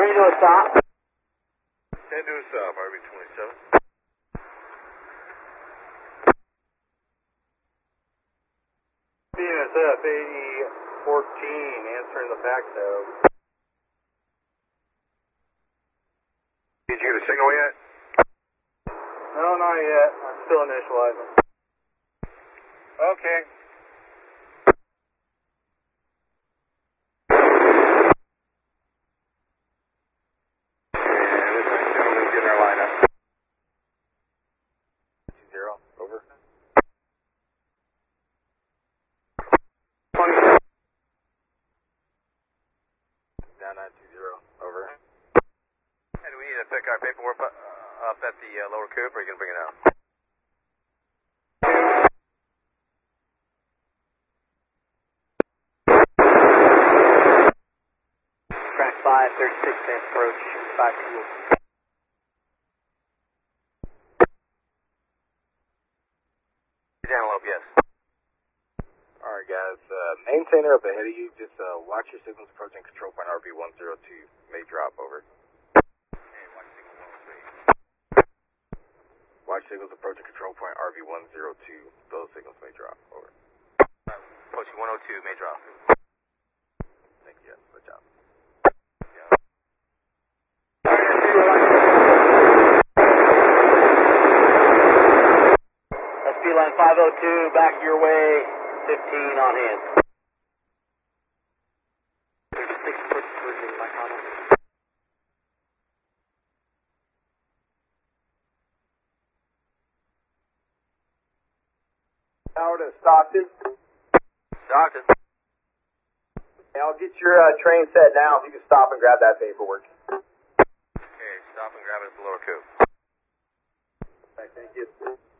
to a stop. 10 to a stop, RV-27. BNSF 8014, answering the fax note. Did you get a signal yet? No, not yet. I'm still initializing. Okay. Pick our paperwork up at the lower coop, or are you going to bring it out? Track 5, 36 approach, 5 Antelope, yes. Alright guys, maintainer up ahead of you, just watch your signals approaching control point RV-102, may drop, over. Watch signals approaching control point RV-102. Those signals may drop. Over. Approaching 102 may drop. Thank you. Good job. SP line 502, back your way, 15 on hand. 36 foot version, my comment. Power to Stockton. Stockton. Hey, I'll get your train set now if you can stop and grab that paperwork. Okay, stop and grab it at the lower coop. All right, thank you.